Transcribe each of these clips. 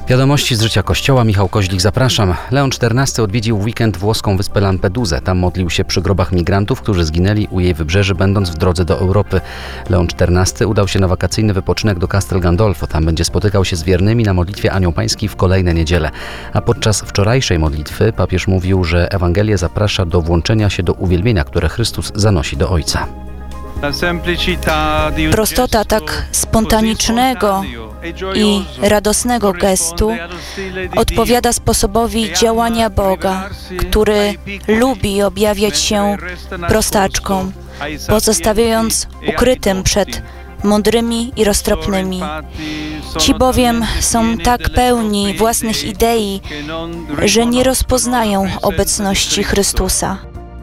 Wiadomości z życia Kościoła. Michał Koźlik, zapraszam. Leon XIV odwiedził w weekend włoską wyspę Lampedusę. Tam modlił się przy grobach migrantów, którzy zginęli u jej wybrzeży, będąc w drodze do Europy. Leon XIV udał się na wakacyjny wypoczynek do Castel Gandolfo. Tam będzie spotykał się z wiernymi na modlitwie Anioł Pański w kolejne niedziele. A podczas wczorajszej modlitwy papież mówił, że Ewangelię zaprasza do włączenia się do uwielbienia, które Chrystus zanosi do Ojca. Prostota tak spontanicznego i radosnego gestu odpowiada sposobowi działania Boga, który lubi objawiać się prostaczkom, pozostawiając ukrytym przed mądrymi i roztropnymi. Ci bowiem są tak pełni własnych idei, że nie rozpoznają obecności Chrystusa.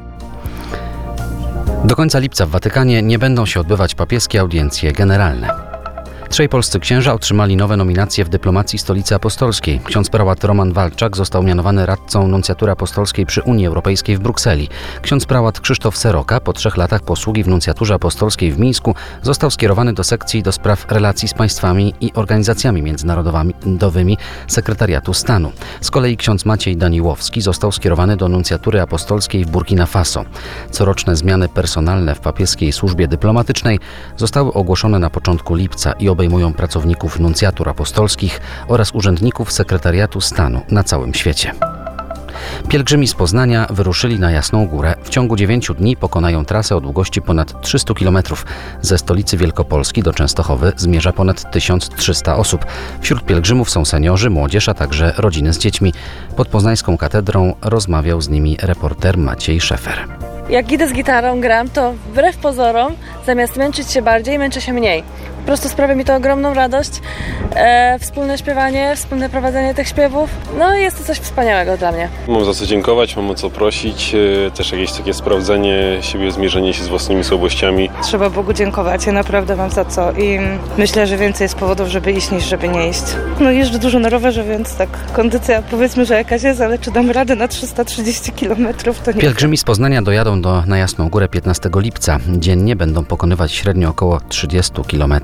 Do końca lipca w Watykanie nie będą się odbywać papieskie audiencje generalne. Trzej polscy księża otrzymali nowe nominacje w dyplomacji Stolicy Apostolskiej. Ksiądz prałat Roman Walczak został mianowany radcą nuncjatury apostolskiej przy Unii Europejskiej w Brukseli. Ksiądz prałat Krzysztof Seroka po 3 latach posługi w nuncjaturze apostolskiej w Mińsku został skierowany do sekcji do spraw relacji z państwami i organizacjami międzynarodowymi Sekretariatu Stanu. Z kolei ksiądz Maciej Daniłowski został skierowany do nuncjatury apostolskiej w Burkina Faso. Coroczne zmiany personalne w papieskiej służbie dyplomatycznej zostały ogłoszone na początku lipca i obejmują pracowników nuncjatur apostolskich oraz urzędników Sekretariatu Stanu na całym świecie. Pielgrzymi z Poznania wyruszyli na Jasną Górę. W ciągu 9 dni pokonają trasę o długości ponad 300 km. Ze stolicy Wielkopolski do Częstochowy zmierza ponad 1300 osób. Wśród pielgrzymów są seniorzy, młodzież, a także rodziny z dziećmi. Pod poznańską katedrą rozmawiał z nimi reporter Maciej Szefer. Jak idę z gitarą, gram, to wbrew pozorom, zamiast męczyć się bardziej, męczę się mniej. Po prostu sprawia mi to ogromną radość. Wspólne śpiewanie, wspólne prowadzenie tych śpiewów. No jest to coś wspaniałego dla mnie. Mam za co dziękować, mam o co prosić. Też jakieś takie sprawdzenie siebie, zmierzenie się z własnymi słabościami. Trzeba Bogu dziękować, ja naprawdę mam za co i myślę, że więcej jest powodów, żeby iść niż żeby nie iść. No jeżdżę dużo na rowerze, więc tak kondycja powiedzmy, że jakaś jest, ale czy dam radę na 330 km, to nie. Pielgrzymi z Poznania dojadą na Jasną Górę 15 lipca. Dziennie będą pokonywać średnio około 30 km.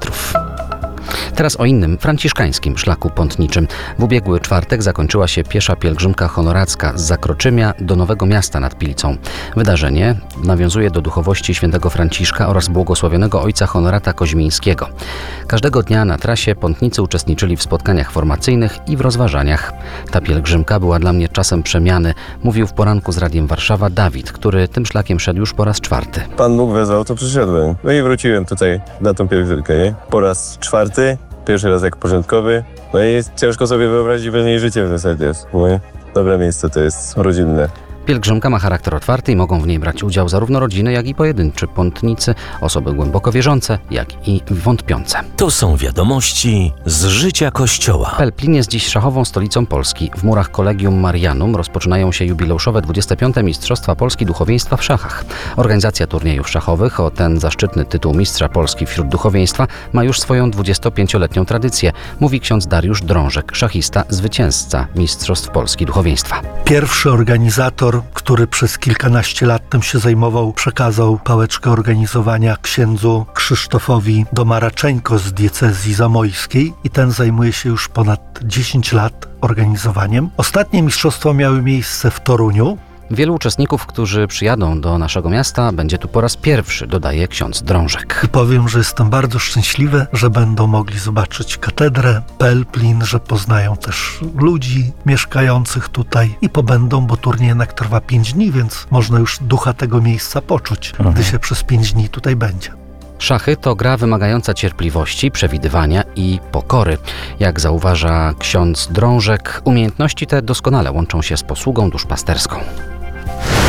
Teraz o innym, franciszkańskim szlaku pątniczym. W ubiegły czwartek zakończyła się piesza pielgrzymka honoracka z Zakroczymia do Nowego Miasta nad Pilicą. Wydarzenie nawiązuje do duchowości świętego Franciszka oraz błogosławionego ojca Honorata Koźmińskiego. Każdego dnia na trasie pątnicy uczestniczyli w spotkaniach formacyjnych i w rozważaniach. Ta pielgrzymka była dla mnie czasem przemiany, mówił w poranku z Radiem Warszawa Dawid, który tym szlakiem szedł już po raz 4. Pan Bóg wezwał, to przyszedłem. No i wróciłem tutaj na tą pielgrzymkę, nie? Po raz 4. Pierwszy raz jak porządkowy. No i ciężko sobie wyobrazić bez niej życie w zasadzie jest. Moje dobre miejsce to jest rodzinne. Pielgrzymka ma charakter otwarty i mogą w niej brać udział zarówno rodziny, jak i pojedynczy pątnicy, osoby głęboko wierzące, jak i wątpiące. To są wiadomości z życia Kościoła. Pelplin jest dziś szachową stolicą Polski. W murach Collegium Marianum rozpoczynają się jubileuszowe 25. Mistrzostwa Polski Duchowieństwa w szachach. Organizacja turniejów szachowych o ten zaszczytny tytuł Mistrza Polski wśród duchowieństwa ma już swoją 25-letnią tradycję, mówi ksiądz Dariusz Drążek, szachista, zwycięzca Mistrzostw Polski Duchowieństwa. Pierwszy organizator, który przez kilkanaście lat tym się zajmował, przekazał pałeczkę organizowania księdzu Krzysztofowi Domaraczeńko z diecezji zamojskiej i ten zajmuje się już ponad 10 lat organizowaniem. Ostatnie mistrzostwa miały miejsce w Toruniu. Wielu uczestników, którzy przyjadą do naszego miasta, będzie tu po raz pierwszy, dodaje ksiądz Drążek. I powiem, że jestem bardzo szczęśliwy, że będą mogli zobaczyć katedrę, Pelplin, że poznają też ludzi mieszkających tutaj i pobędą, bo turniej jednak trwa 5 dni, więc można już ducha tego miejsca poczuć, gdy się przez 5 dni tutaj będzie. Szachy to gra wymagająca cierpliwości, przewidywania i pokory. Jak zauważa ksiądz Drążek, umiejętności te doskonale łączą się z posługą duszpasterską.